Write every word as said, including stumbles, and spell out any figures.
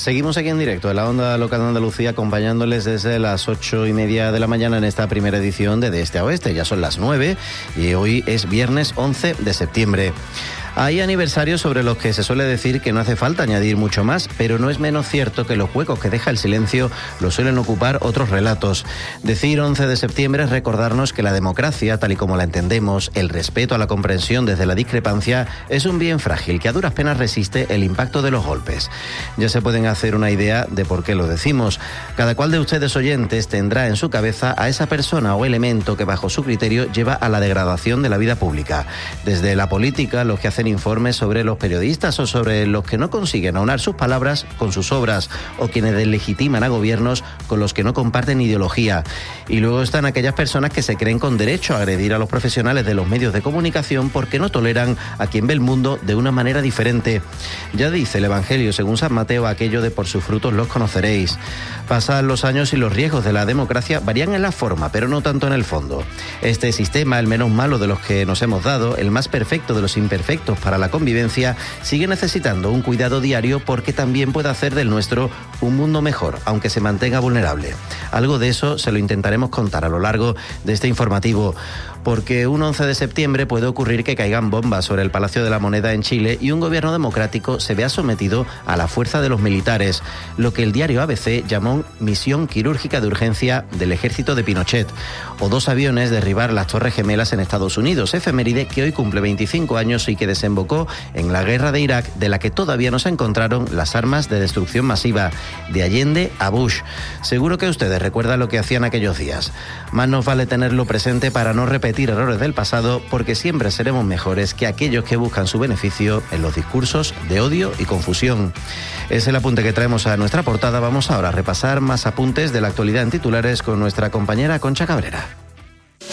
Seguimos aquí en directo en la onda local de Andalucía, acompañándoles desde las ocho y media de la mañana en esta primera edición de De Este a Oeste. Ya son las nueve y hoy es viernes once de septiembre. Hay aniversarios sobre los que se suele decir que no hace falta añadir mucho más, pero no es menos cierto que los huecos que deja el silencio los suelen ocupar otros relatos. Decir once de septiembre es recordarnos que la democracia, tal y como la entendemos, el respeto a la comprensión desde la discrepancia, es un bien frágil que a duras penas resiste el impacto de los golpes. Ya se pueden hacer una idea de por qué lo decimos. Cada cual de ustedes oyentes tendrá en su cabeza a esa persona o elemento que bajo su criterio lleva a la degradación de la vida pública. Desde la política, los que hacen informes sobre los periodistas o sobre los que no consiguen aunar sus palabras con sus obras o quienes deslegitiman a gobiernos con los que no comparten ideología. Y luego están aquellas personas que se creen con derecho a agredir a los profesionales de los medios de comunicación porque no toleran a quien ve el mundo de una manera diferente. Ya dice el Evangelio según San Mateo aquello de por sus frutos los conoceréis. Pasan los años y los riesgos de la democracia varían en la forma, pero no tanto en el fondo. Este sistema, el menos malo de los que nos hemos dado, el más perfecto de los imperfectos para la convivencia, sigue necesitando un cuidado diario porque también puede hacer del nuestro un mundo mejor, aunque se mantenga vulnerable. Algo de eso se lo intentaremos contar a lo largo de este informativo, porque un once de septiembre puede ocurrir que caigan bombas sobre el Palacio de la Moneda en Chile y un gobierno democrático se vea sometido a la fuerza de los militares, lo que el diario A B C llamó misión quirúrgica de urgencia del ejército de Pinochet, o dos aviones derribar las Torres Gemelas en Estados Unidos, efeméride que hoy cumple veinticinco años y que desembocó en la guerra de Irak, de la que todavía no se encontraron las armas de destrucción masiva, de Allende a Bush. Seguro que ustedes recuerdan lo que hacían aquellos días. Más nos vale tenerlo presente para no repetir errores del pasado, porque siempre seremos mejores que aquellos que buscan su beneficio en los discursos de odio y confusión. Es el apunte que traemos a nuestra portada. Vamos ahora a repasar más apuntes de la actualidad en titulares con nuestra compañera Concha Cabrera.